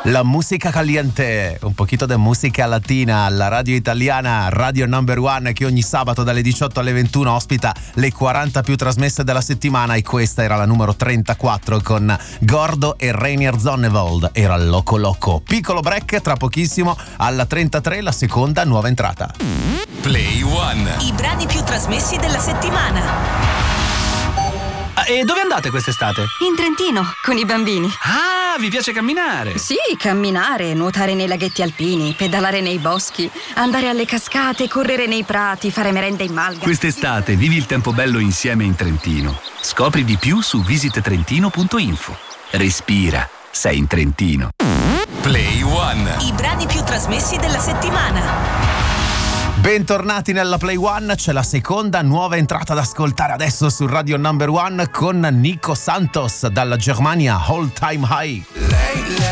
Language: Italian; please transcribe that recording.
La musica caliente, un pochino di musica latina, la radio italiana, Radio Number One, che ogni sabato dalle 18 alle 21 ospita le 40 più trasmesse della settimana, e questa era la numero 34 con Gordo e Rainier Zonnevold, era Loco Loco. Piccolo break, tra pochissimo alla 33 la seconda nuova entrata. Play One. I brani più trasmessi della settimana. E dove andate quest'estate? In Trentino, con i bambini. Ah, vi piace camminare? Sì, camminare, nuotare nei laghetti alpini, pedalare nei boschi, andare alle cascate, correre nei prati, fare merenda in malga. Quest'estate vivi il tempo bello insieme in Trentino. Scopri di più su visittrentino.info. Respira, sei in Trentino. Play One. I brani più trasmessi della settimana. Bentornati nella Play One, c'è la seconda nuova entrata da ascoltare adesso su Radio Number One con Nico Santos dalla Germania, All Time High.